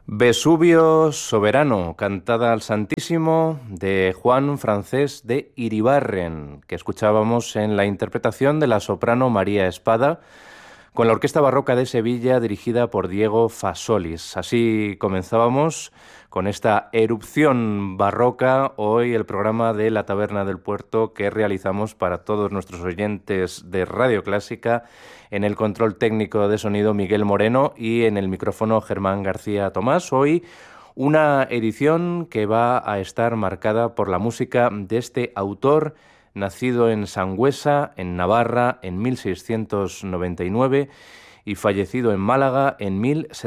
Vesubio Soberano, cantada al Santísimo de Juan Francés de Iribarren, que escuchábamos en la interpretación de la soprano María Espada, con la Orquesta Barroca de Sevilla dirigida por Diego Fasolis. Así comenzábamos con esta erupción barroca hoy el programa de La Taberna del Puerto que realizamos para todos nuestros oyentes de Radio Clásica. En el control técnico de sonido Miguel Moreno y en el micrófono Germán García Tomás. Hoy una edición que va a estar marcada por la música de este autor nacido en Sangüesa, en Navarra, en 1699 y fallecido en Málaga en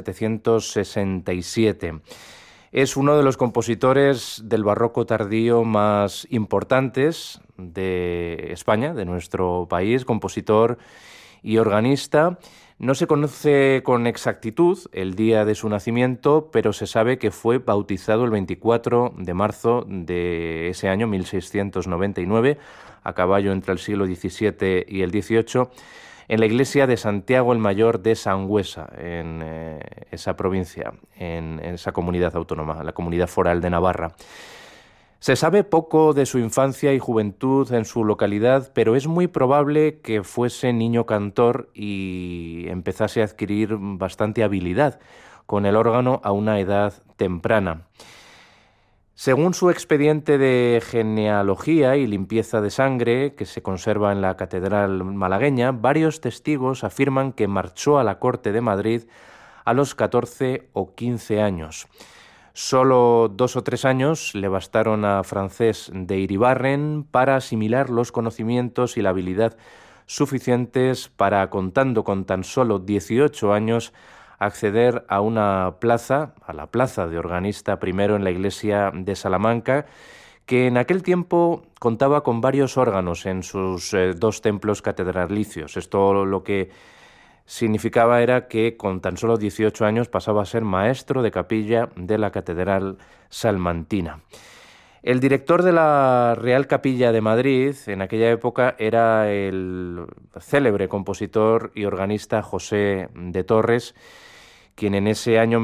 1767. Es uno de los compositores del barroco tardío más importantes de España, de nuestro país, compositor y organista. No se conoce con exactitud el día de su nacimiento, pero se sabe que fue bautizado el 24 de marzo de ese año, 1699, a caballo entre el siglo XVII y el XVIII, en la iglesia de Santiago el Mayor de Sangüesa, en esa provincia, en esa comunidad autónoma, la comunidad foral de Navarra. Se sabe poco de su infancia y juventud en su localidad, pero es muy probable que fuese niño cantor y empezase a adquirir bastante habilidad con el órgano a una edad temprana. Según su expediente de genealogía y limpieza de sangre, que se conserva en la Catedral malagueña, varios testigos afirman que marchó a la corte de Madrid a los 14 o 15 años. Solo 2 o 3 años le bastaron a Francés de Iribarren para asimilar los conocimientos y la habilidad suficientes para, contando con tan solo 18 años, acceder a una plaza, a la plaza de organista primero en la iglesia de Salamanca, que en aquel tiempo contaba con varios órganos en sus 2 templos catedralicios. Esto lo que significaba era que con tan solo 18 años pasaba a ser maestro de capilla de la Catedral Salmantina. El director de la Real Capilla de Madrid en aquella época era el célebre compositor y organista José de Torres, quien en ese año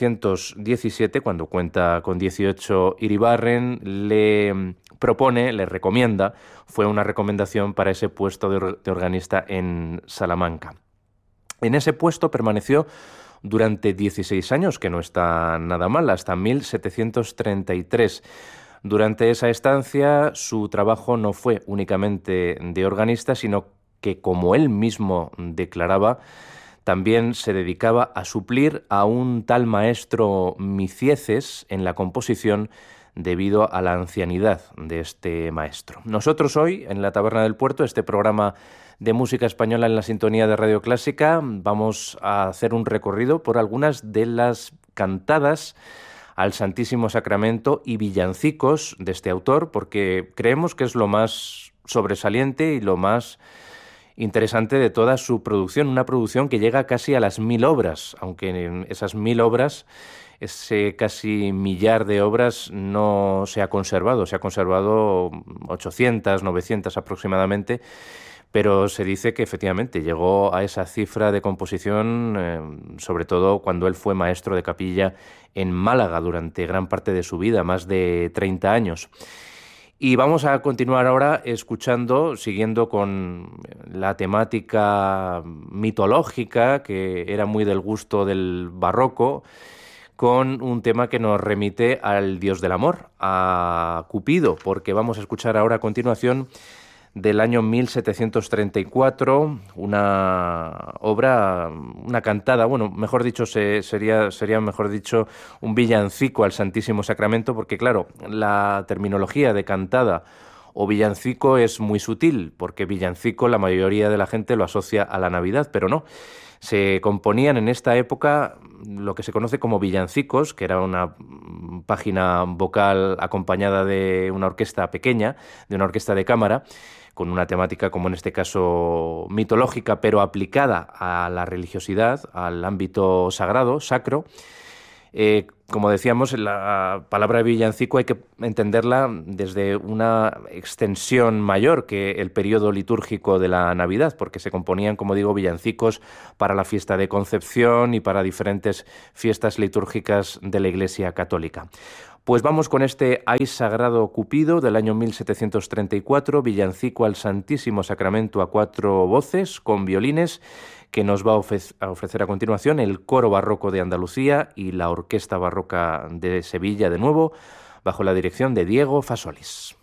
1717, cuando cuenta con 18 Iribarren, le recomienda, fue una recomendación para ese puesto de organista en Salamanca. En ese puesto permaneció durante 16 años, que no está nada mal, hasta 1733. Durante esa estancia, su trabajo no fue únicamente de organista, sino que, como él mismo declaraba, también se dedicaba a suplir a un tal maestro Micieces en la composición debido a la ancianidad de este maestro. Nosotros hoy, en la Taberna del Puerto, este programa de música española en la sintonía de Radio Clásica, vamos a hacer un recorrido por algunas de las cantadas al Santísimo Sacramento y villancicos de este autor, porque creemos que es lo más sobresaliente y lo más interesante de toda su producción, una producción que llega casi a las 1000 obras, aunque en esas 1000 obras, ese casi millar de obras no se ha conservado 800, 900 aproximadamente, pero se dice que efectivamente llegó a esa cifra de composición, sobre todo cuando él fue maestro de capilla en Málaga durante gran parte de su vida, más de 30 años. Y vamos a continuar ahora siguiendo con la temática mitológica, que era muy del gusto del barroco, con un tema que nos remite al dios del amor, a Cupido, porque vamos a escuchar ahora a continuación del año 1734, una obra, una cantada, bueno, mejor dicho, sería mejor dicho un villancico al Santísimo Sacramento, porque claro, la terminología de cantada o villancico es muy sutil, porque villancico la mayoría de la gente lo asocia a la Navidad, pero no. Se componían en esta época lo que se conoce como villancicos, que era una página vocal acompañada de una orquesta pequeña, de una orquesta de cámara, con una temática, como en este caso, mitológica, pero aplicada a la religiosidad, al ámbito sagrado, sacro, como decíamos, la palabra villancico hay que entenderla desde una extensión mayor que el periodo litúrgico de la Navidad, porque se componían, como digo, villancicos para la fiesta de Concepción y para diferentes fiestas litúrgicas de la Iglesia Católica. Pues vamos con este Ay Sagrado Cupido del año 1734, villancico al Santísimo Sacramento a 4 voces con violines, que nos va a ofrecer a continuación el Coro Barroco de Andalucía y la Orquesta Barroca de Sevilla, de nuevo, bajo la dirección de Diego Fasolis.